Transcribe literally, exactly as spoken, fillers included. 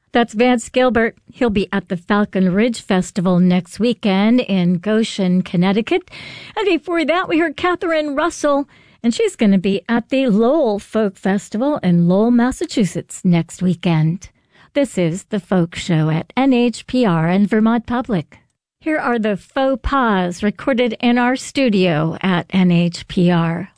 That's Vance Gilbert. He'll be at the Falcon Ridge Festival next weekend in Goshen, Connecticut. And before that, we heard Catherine Russell, and she's going to be at the Lowell Folk Festival in Lowell, Massachusetts next weekend. This is The Folk Show at N H P R and Vermont Public. Here are the faux pas recorded in our studio at N H P R.